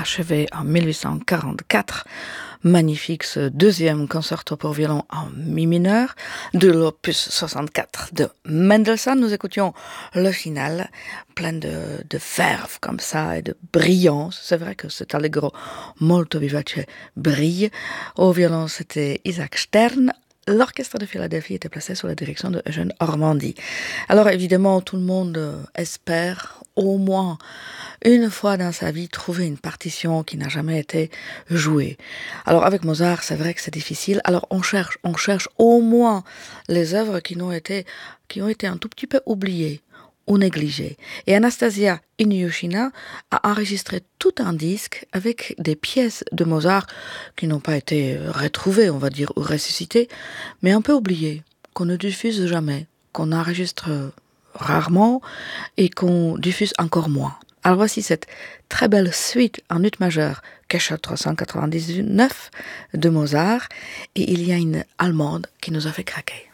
achevé en 1844. Magnifique ce deuxième concerto pour violon en mi mineur de l'opus 64 de Mendelssohn. Nous écoutions le final plein de verve comme ça et de brillance. C'est vrai que cet allegro molto vivace brille. Au violon, c'était Isaac Stern. L'orchestre de Philadelphie était placé sous la direction de Eugène Ormandy. Alors évidemment, tout le monde espère au moins une fois dans sa vie trouver une partition qui n'a jamais été jouée. Alors avec Mozart, c'est vrai que c'est difficile. Alors on cherche au moins les œuvres qui ont été un tout petit peu oubliées ou négligées. Et Anastasia Ilyushina a enregistré tout un disque avec des pièces de Mozart qui n'ont pas été retrouvées, on va dire, ou ressuscitées, mais un peu oubliées, qu'on ne diffuse jamais, qu'on enregistre rarement et qu'on diffuse encore moins. Alors voici cette très belle suite en ut majeur, Kescher 399 de Mozart, et il y a une Allemande qui nous a fait craquer.